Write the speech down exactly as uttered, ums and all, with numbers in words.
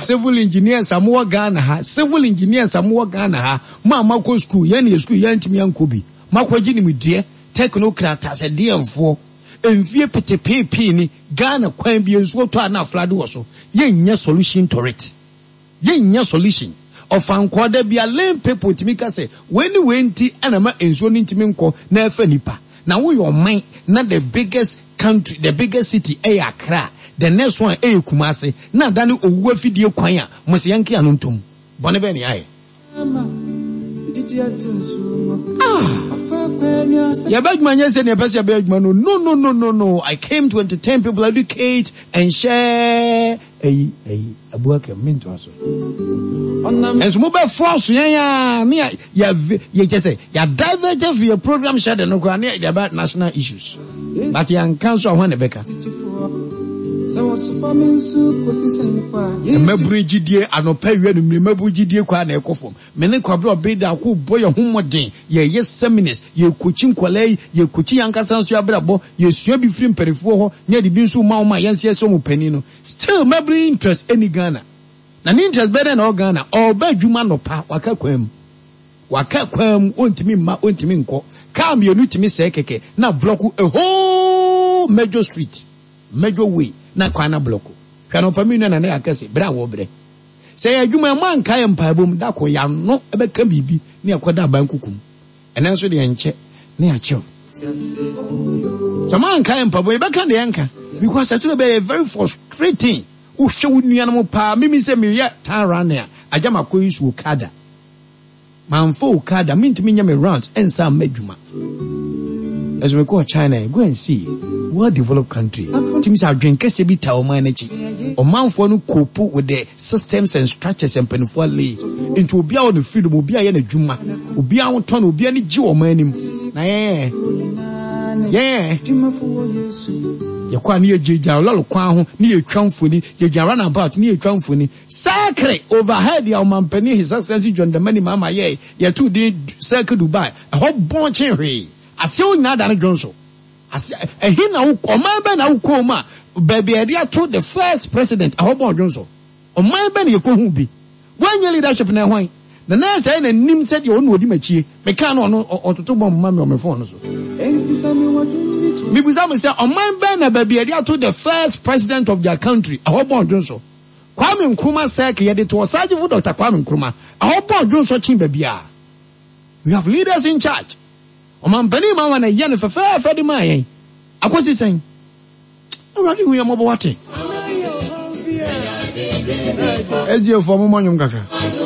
civil engineers amoa Ghana ha civil engineers amoa Ghana ha ma mako school ye na school ye ntimi ankobi makwaji ni mudie technocrat as a D M four envie petepepe ni Ghana kwan bi enso to ana flade wo so ye nya solution to it ye nya solution of ankoda bia lame people to me ka say when wenti anama enso ni ntimi nko na afa nipa na wo your mind na the biggest country the biggest city e Accra the next one e Kumasi na dani owu afidie kwan a mo se yanke anontom bone be ni aye ah ya bagman yes and ya bagman no no no no no I came to entertain people, educate and share eh eh abuaka minto aso as mobile force ya ya ya ya just say ya diverge of your program share no kwa na about national issues but ya council when ebeka maburu gidie anopa wi no maburu gidie kwa na ekofom me ne kwabro obeda akwo boy homoden ye yes seminars ye kochi nkwalai ye kochi yankasa nso abrabo ye sua bi firi mperefo ho nya de bi nso ma ma yanse so mo pani no still maburu interest any Ghana na ni interest better na Ghana oba adwuma no pa waka kwam waka kwam ontimi ma ontimi nko ka me enu timi se keke na block a whole major street major way na kwana bloko hwana pamina na na akase bra wo bre say adwuma ma nka ye mpaebom da ko ya no ebeka bibi ne akoda ban kukum enen so de enche ne ache sama nka ye mpaebom ebeka de enka because it will be very frustrating o hwe wunua no pa mimi se me ya tan rania ajama ko isu okada manfo okada mintimi nya me rounds ensa madwuma as we go China go and see well developed country teams are drink kese bi ta o man echi o manfo no cope with the systems and structures and penfo lay into obi a on freedom obi a ye na dwuma obi a won ton obi a ni gi o man nim na yeah yeah ye kwa ni ejeja lolo kwa ho ni etwa mfoni ye jara na about ni etwa mfoni sacre overhead ya omampani his excellency John Dramani mama ye ye two dey circle Dubai a ho bon chenwe ase o nya da ne Johnson ase ehi na wo oman be na wo ko ma baby area to the first president a ho bon Johnson oman be na ye ko hu bi wanya leadership na hwan na na say na nim said you no odi machie me kan no ototo bom ma me o me phone so enti sami watu mi buza say oman be na baby area to the first president of their country a ho bon Johnson Kwame Nkrumah say ke ye de to osaje fu Doctor Kwame Nkrumah a ho bon Johnson chin baby a we have leaders in charge oman bani ma wana ye ne fefe fe di ma yen akwasi sen already we am obo wate L G F for mo nyum kakra